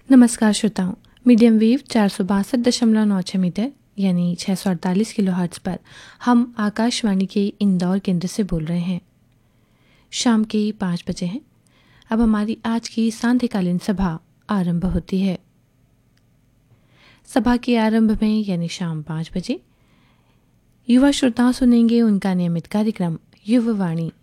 नमस्कार श्रोताओं, medium wave 462.96 metre यानी 648 किलोहर्ट्ज़ पर हम आकाशवाणी के इंदौर केंद्र से बोल रहे हैं। शाम के 5 बजे हैं। अब हमारी आज की सांध्यकालीन सभा आरंभ होती है। सभा के आरंभ में यानी शाम 5 बजे युवा श्रोताओं सुनेंगे उनका नियमित कार्यक्रम युवा वाणी